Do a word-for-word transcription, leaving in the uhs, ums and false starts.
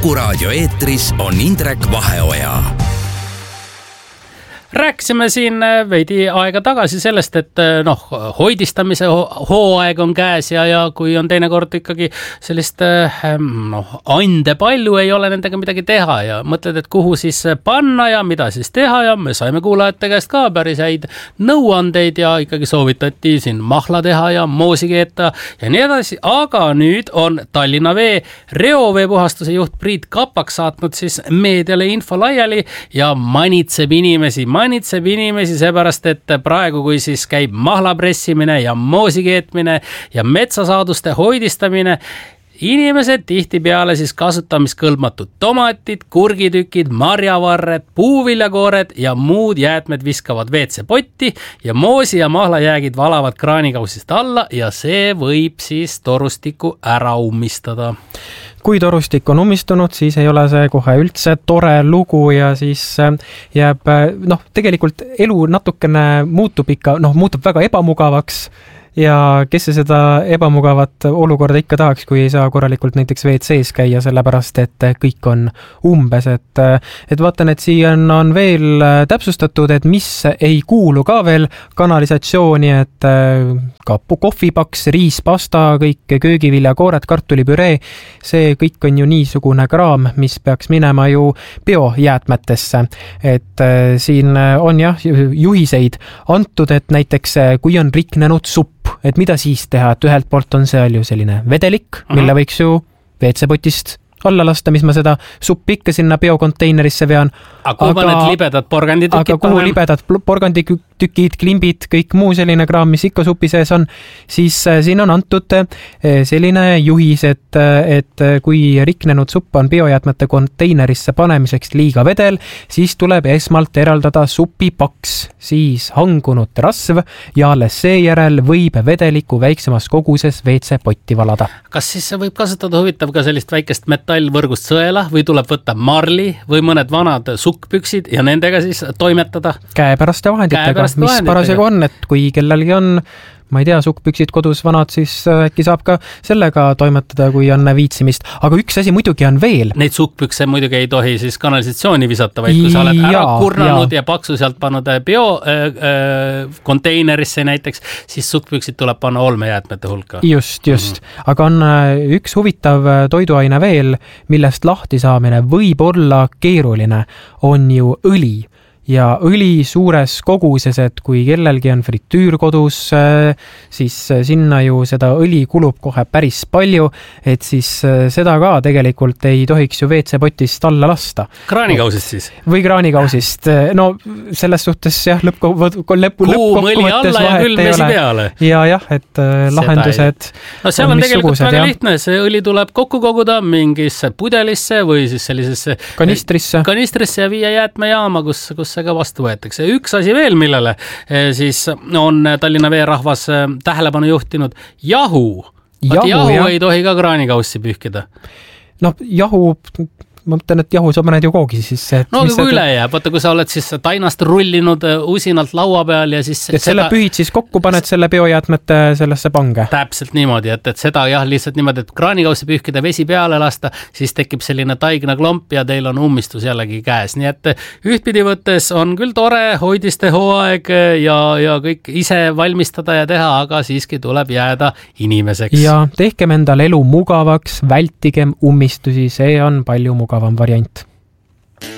Kuku Raadio eetris on Indrek Vaheoja. Rääkisime siin veidi aega tagasi sellest, et noh, hoidistamise hooaeg on käes ja, ja kui on teinekord ikkagi sellist noh, ande palju, ei ole nendega midagi teha ja mõtled, et kuhu siis panna ja mida siis teha ja me saime kuulajate käest ka päris häid nõuandeid ja ikkagi soovitati siin mahla teha ja moosi keeta ja nii edasi, aga nüüd on Tallinna Vee reoveepuhastuse juht Priit Kapak saatnud siis meediale info laiali ja manitseb inimesi, manitseb inimesi seepärast, et praegu, kui siis käib mahlapressimine ja moosi keetmine ja metsasaaduste hoidistamine, inimesed tihtipeale siis kasutamiskõlbmatud tomatid, kurgitükid, marjavarred, puuviljakoored ja muud jäätmed viskavad veetsepotti ja moosi ja mahlajäägid valavad kraanikausist alla ja see võib siis torustiku ära ummistada. Kui torustik on ummistunud, siis ei ole see kohe üldse tore lugu ja siis jääb, noh, tegelikult elu natukene muutub ikka, noh, muutub väga ebamugavaks ja kes see seda ebamugavat olukorda ikka tahaks, kui ei saa korralikult näiteks V C-s käia, sellepärast et kõik on umbes, et, et vaatan, et siia on veel täpsustatud, et mis ei kuulu ka veel kanalisatsiooni, et ka kohvipaks, riis, pasta, kõik köögiviljakoored, kartulipüree, see kõik on ju niisugune kraam, mis peaks minema ju biojäätmetesse, et siin on jah juhiseid antud, et näiteks kui on riknenud supp, et mida siis teha, et ühelt poolt on seal ju selline vedelik, mille võiks ju veetsepotist alla lasta, mis ma seda suppi ikka sinna biokonteinerisse vean. Aga kuhu aga, need libedad porganditükid? Aga kuhu libedad porganditükid, klimbid, kõik muu selline kraam, mis ikka supi sees on, siis siin on antud selline juhis, et, et kui riknenud supp on biojäätmete konteinerisse panemiseks liiga vedel, siis tuleb esmalt eraldada supipaks, siis hangunud rasv ja alles seejärel võib vedeliku väiksemas koguses veetsepotti valada. Kas siis võib kasutada huvitav ka sellist väikest metallvõrgust sõela või tuleb võtta marli või mõned vanad sukkpüksid ja nendega siis toimetada? Käepäraste vahenditega, mis parasjagu on, et kui kellelgi on, ma ei tea, sukkpüksid kodus vanad, siis äkki saab ka sellega toimetada, kui on viitsimist. Aga üks asi muidugi on veel. Neid sukkpükse muidugi ei tohi siis kanalisatsiooni visata, vaid kui sa oled ära ja, kurnanud ja. ja paksu sealt pannud bio äh, äh, konteinerisse näiteks, siis sukkpüksid tuleb panna olmejäätmete hulka. Just, just. Mm-hmm. Aga on üks huvitav toiduaine veel, millest lahti saamine võib olla keeruline, on ju õli. Ja õli suures koguses, et kui kellelgi on fritüür kodus, siis sinna ju seda õli kulub kohe päris palju, et siis seda ka tegelikult ei tohiks ju veetsepotist alla lasta. Kraanikausist siis? Või kraanikausist. No selles suhtes jah, lõppkokkuvõttes kuum õli alla ja külm vesi peale. Ja jah, et lahendused no seal on, on tegelikult väga ja. lihtne, see õli tuleb kokku koguda mingisse pudelisse või siis sellisesse kanistrisse, kanistrisse ja viia jäätmejaama, kus, kus see ka vastu võetakse. Üks asi veel, millele siis on Tallinna Vee rahvas tähelepanu juhtinud, jahu. Jahu, jahu ei tohi ka kraanikaussi pühkida. No jahu, ma mõtlen, et jahu sa paned ju koogi sisse. No kui seda... üle jääb, vaata kui sa oled siis tainast rullinud usinalt laua peal ja siis... Et selle seda... pühid siis kokku, paned selle biojäätmete sellesse pange. Täpselt niimoodi, et, et seda jah, lihtsalt niimoodi, et kraanikaussi pühkida vesi peale lasta, siis tekib selline taigna klomp ja teil on ummistus jällegi käes. Nii et ühtpidi võttes on küll tore hoidiste hooaeg ja, ja kõik ise valmistada ja teha, aga siiski tuleb jääda inimeseks. Ja tehkem endal elu mugavaks, vältigem ummistusi, see on palju mugavam variant.